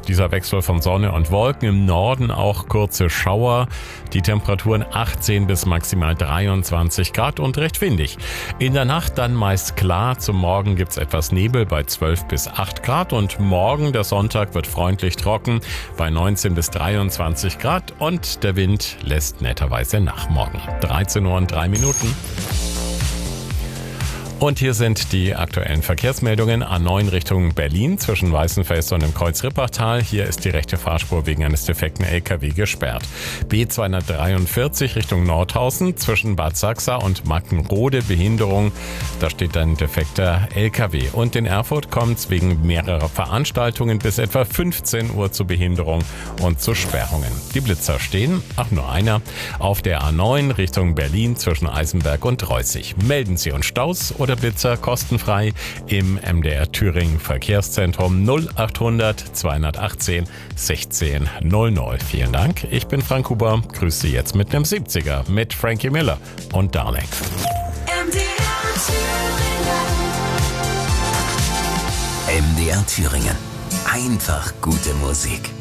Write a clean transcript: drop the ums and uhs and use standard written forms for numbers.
dieser Wechsel von Sonne und Wolken. Im Norden auch kurze Schauer. Die Temperaturen 18 bis maximal 23 Grad und recht windig. In der Nacht dann meist klar. Zum Morgen gibt's etwas Nebel bei 12 bis 8 Grad. Und morgen, der Sonntag, wird freundlich trocken bei 19 bis 23 Grad. Und der Wind lässt netterweise nach morgen. 13 Uhr und 3 Minuten. Und hier sind die aktuellen Verkehrsmeldungen. A9 Richtung Berlin zwischen Weißenfels und dem Kreuz-Rippachtal. Hier ist die rechte Fahrspur wegen eines defekten LKW gesperrt. B243 Richtung Nordhausen zwischen Bad Sachsa und Mackenrode Behinderung. Da steht ein defekter LKW. Und in Erfurt kommt es wegen mehrerer Veranstaltungen bis etwa 15 Uhr zu Behinderung und zu Sperrungen. Die Blitzer stehen, nur einer, auf der A9 Richtung Berlin zwischen Eisenberg und Reußig. Melden Sie uns Staus oder Blitzer kostenfrei im MDR Thüringen Verkehrszentrum 0800 218 16 00. Vielen Dank. Ich bin Frank Huber. Grüße Sie jetzt mit einem 70er mit Frankie Miller und Darling. MDR Thüringen. Einfach gute Musik.